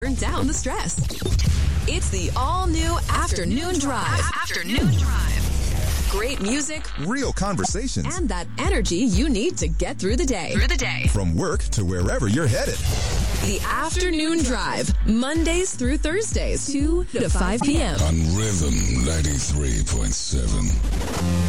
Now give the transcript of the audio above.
Burn down the stress. It's the all-new Afternoon Drive. Afternoon Drive. Great music, real conversations, and that energy you need to get through the day. From work to wherever you're headed. The Afternoon Drive, Mondays through Thursdays, 2 to 5 p.m. On Rhythm 93.7.